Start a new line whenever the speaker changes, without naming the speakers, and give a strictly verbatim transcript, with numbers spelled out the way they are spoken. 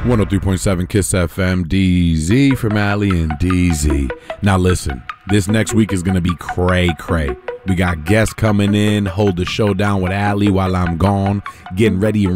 one oh three point seven Kiss F M, D Z from Allie and D Z. Now listen, this next week is going to be cray cray. We got guests coming in, hold the show down with Allie while I'm gone, getting ready and